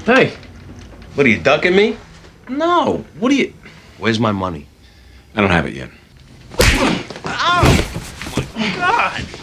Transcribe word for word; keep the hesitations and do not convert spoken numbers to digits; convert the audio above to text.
Hey. What, are you ducking me? No. What are you... Where's my money? I don't have it yet. Oh! My God!